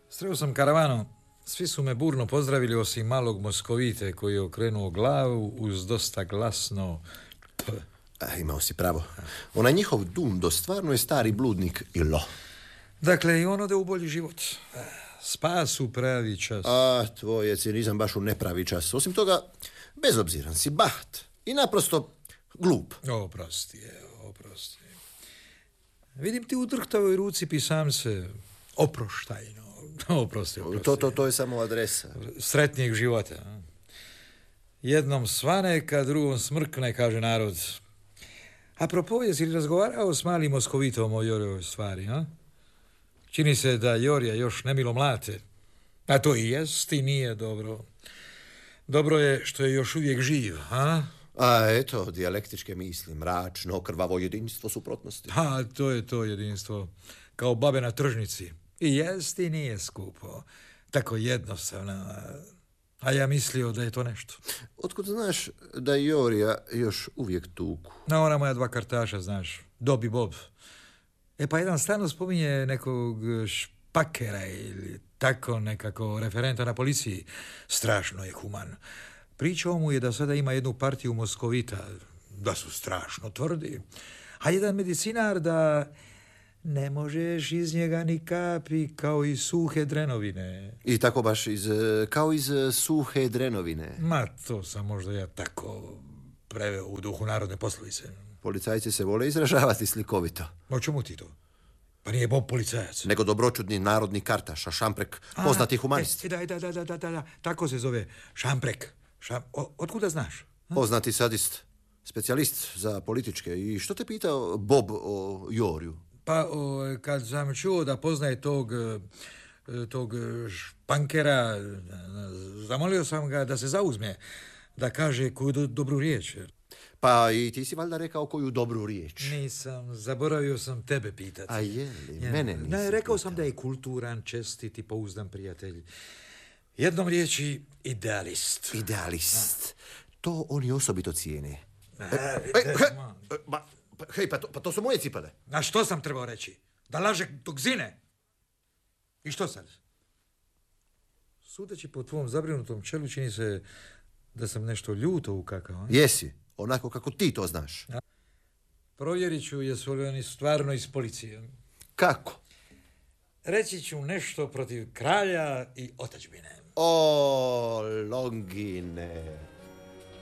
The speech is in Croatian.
Sreo sam karavanu. Svi su me burno pozdravili osim malog Moskovite koji je okrenuo glavu uz dosta glasno P. Imao si pravo. Onaj njihov Dundo stvarno je stari bludnik i lo. Dakle, i on ode u bolji život. Spas u pravi čas. Tvoj je cinizam baš u nepravi čas. Osim toga, bezobziran si, bahat i naprosto glup. Oprosti. Vidim ti u drhtavoj ruci pisamce. Oproštajno. Oprosti. To je samo adresa. Sretnijeg života. Jednom svane, kad drugom smrkne, kaže narod. Apropo, jesi li razgovarao s malim Moskovitom o Jorijevoj stvari, a? Čini se da Jorija još nemilo mlate. A to i jest i nije dobro. Dobro je što je još uvijek živ, a? Eto, dijalektičke misli, mračno, krvavo jedinstvo suprotnosti. To je to jedinstvo. Kao babe na tržnici. I jest i nije skupo. Tako jednostavno. A ja mislio da je to nešto. Otkud znaš da Jorija još uvijek tuku? Ona moja dva kartaša, znaš. Dob i Bob. Pa jedan stalno spominje nekog špakera ili tako nekako referenta na policiji. Strašno je human. Pričao mu je da sada ima jednu partiju Moskovita, da su strašno tvrdi. A jedan medicinar da ne možeš iz njega ni kapi kao iz suhe drenovine. I tako baš kao iz suhe drenovine. Ma, to sam možda ja tako preveo u duhu narodne poslovice. Policajci se vole izražavati slikovito. O čemu ti to? Pa nije Bob policajac. Nego dobročudni narodni kartaš, a Šamprek, poznati humanist. Da, tako se zove. Šamprek. Otkuda znaš? Poznati sadist, specijalist za političke. I što te pitao Bob o Joriju? Pa, kad sam čuo da poznaje tog špankera, zamolio sam ga da se zauzme, da kaže koju dobru riječ. Pa i ti si valjda rekao koju dobru riječ. Nisam, zaboravio sam tebe pitati. A je li? Mene nisi rekao pitao. sam da je kulturan, čestit i pouzdan prijatelj. Jednom riječi, idealist. Idealist. To oni osobito cijene. Hej, pa to su moje cipele. A što sam trebao reći? Da laže dok zine? I što sad? Sudeći po tvom zabrinutom čelu, čini se da sam nešto ljuto ukakao. Jesi, onako kako ti to znaš. Provjerit ću jesu li oni stvarno iz policije. Kako? Reći ću nešto protiv kralja i otadžbine. O, Longine.